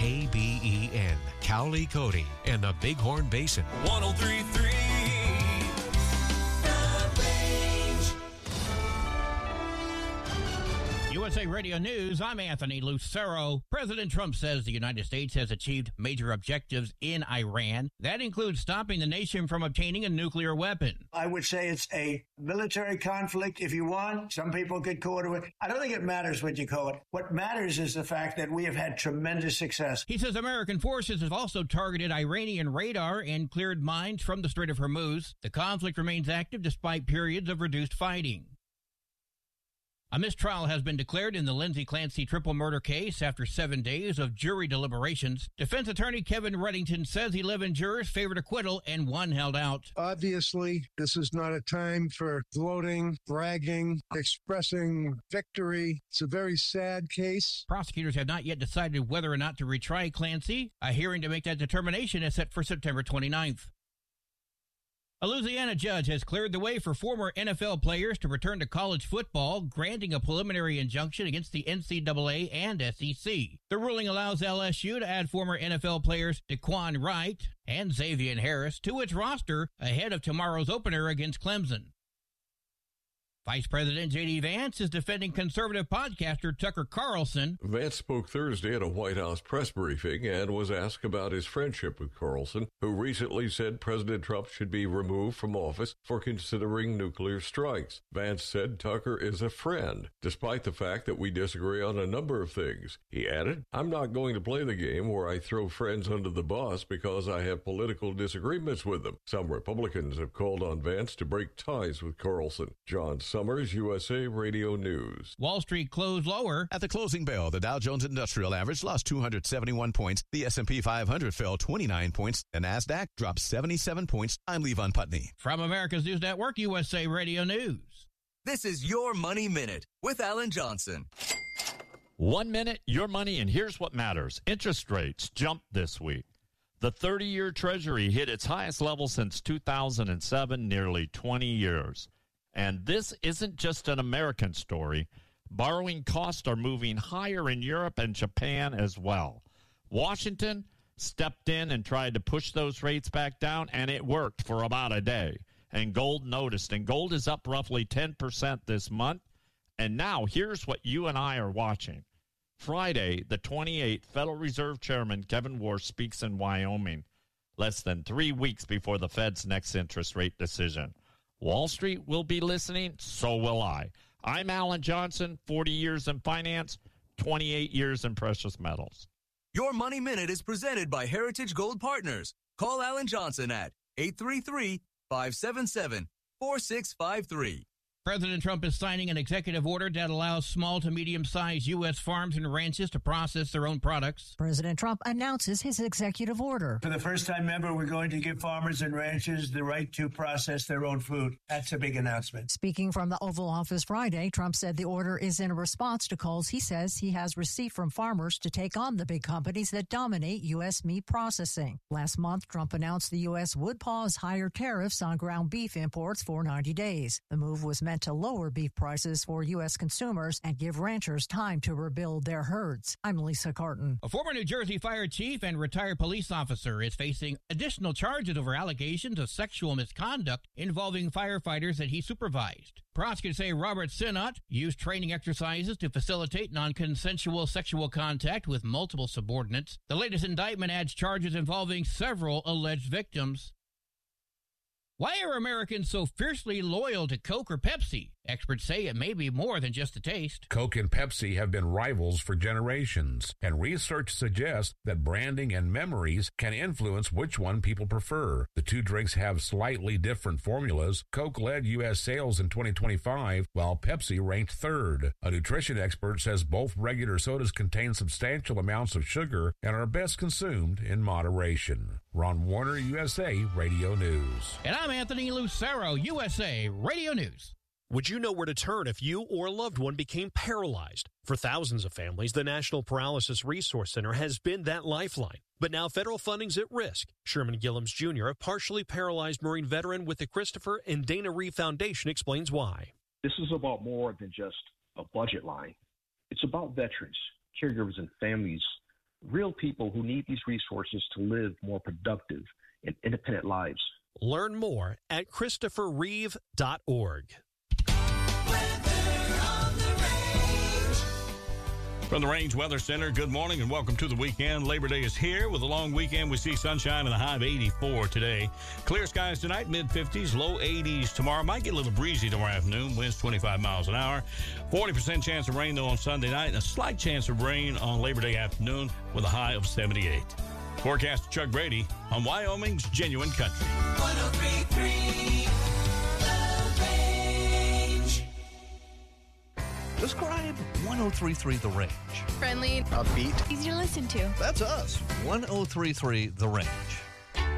KBEN, Cowley Cody, and the Bighorn Basin. 103.3 USA Radio News, I'm Anthony Lucero. President Trump says the United States has achieved major objectives in Iran. That includes stopping the nation from obtaining a nuclear weapon. I would say it's a military conflict, if you want. Some people could call it. I don't think it matters what you call it. What matters is the fact that we have had tremendous success. He says American forces have also targeted Iranian radar and cleared mines from the Strait of Hormuz. The conflict remains active despite periods of reduced fighting. A mistrial has been declared in the Lindsay Clancy triple murder case after 7 days of jury deliberations. Defense attorney Kevin Reddington says 11 jurors favored acquittal and 1 held out. Obviously, this is not a time for gloating, bragging, expressing victory. It's a very sad case. Prosecutors have not yet decided whether or not to retry Clancy. A hearing to make that determination is set for September 29th. A Louisiana judge has cleared the way for former NFL players to return to college football, granting a preliminary injunction against the NCAA and SEC. The ruling allows LSU to add former NFL players DeQuan Wright and Xavier Harris to its roster ahead of tomorrow's opener against Clemson. Vice President J.D. Vance is defending conservative podcaster Tucker Carlson. Vance spoke Thursday at a White House press briefing and was asked about his friendship with Carlson, who recently said President Trump should be removed from office for considering nuclear strikes. Vance said Tucker is a friend, despite the fact that we disagree on a number of things. He added, "I'm not going to play the game where I throw friends under the bus because I have political disagreements with them." Some Republicans have called on Vance to break ties with Carlson. John Summers, USA Radio News. Wall Street closed lower. At the closing bell, the Dow Jones Industrial Average lost 271 points. The S&P 500 fell 29 points. The NASDAQ dropped 77 points. I'm Levon Putney. From America's News Network, USA Radio News. This is Your Money Minute with Alan Johnson. 1 minute, your money, and here's what matters. Interest rates jumped this week. The 30-year Treasury hit its highest level since 2007, nearly 20 years. And this isn't just an American story. Borrowing costs are moving higher in Europe and Japan as well. Washington stepped in and tried to push those rates back down, and it worked for about a day. And gold noticed, and gold is up roughly 10% this month. And now here's what you and I are watching. Friday, the 28th, Federal Reserve Chairman Kevin Warsh speaks in Wyoming, less than 3 weeks before the Fed's next interest rate decision. Wall Street will be listening, so will I. I'm Alan Johnson, 40 years in finance, 28 years in precious metals. Your Money Minute is presented by Heritage Gold Partners. Call Alan Johnson at 833-577-4653. President Trump is signing an executive order that allows small to medium-sized U.S. farms and ranches to process their own products. President Trump announces his executive order. For the first time ever, we're going to give farmers and ranchers the right to process their own food. That's a big announcement. Speaking from the Oval Office Friday, Trump said the order is in response to calls he says he has received from farmers to take on the big companies that dominate U.S. meat processing. Last month, Trump announced the U.S. would pause higher tariffs on ground beef imports for 90 days. The move was meant to lower beef prices for U.S. consumers and give ranchers time to rebuild their herds. I'm Lisa Carton. A former New Jersey fire chief and retired police officer is facing additional charges over allegations of sexual misconduct involving firefighters that he supervised. Prosecutors say Robert Sinnott used training exercises to facilitate non-consensual sexual contact with multiple subordinates. The latest indictment adds charges involving several alleged victims. Why are Americans so fiercely loyal to Coke or Pepsi? Experts say it may be more than just a taste. Coke and Pepsi have been rivals for generations, and research suggests that branding and memories can influence which one people prefer. The two drinks have slightly different formulas. Coke led U.S. sales in 2025, while Pepsi ranked third. A nutrition expert says both regular sodas contain substantial amounts of sugar and are best consumed in moderation. Ron Warner, USA Radio News. And I'm Anthony Lucero, USA Radio News. Would you know where to turn if you or a loved one became paralyzed? For thousands of families, the National Paralysis Resource Center has been that lifeline. But now federal funding's at risk. Sherman Gillums Jr., a partially paralyzed Marine veteran with the Christopher and Dana Reeve Foundation, explains why. This is about more than just a budget line. It's about veterans, caregivers, and families real people who need these resources to live more productive and independent lives. Learn more at ChristopherReeve.org. From the Range Weather Center, good morning and welcome to the weekend. Labor Day is here. With a long weekend, we see sunshine and a high of 84 today. Clear skies tonight, mid-50s, low 80s tomorrow. Might get a little breezy tomorrow afternoon. Winds 25 miles an hour. 40% chance of rain, though, on Sunday night. And a slight chance of rain on Labor Day afternoon with a high of 78. Forecast Chuck Brady on Wyoming's Genuine Country. 103.3 Describe 103.3 The Range. Friendly. Upbeat. Easy to listen to. That's us. 103.3 The Range.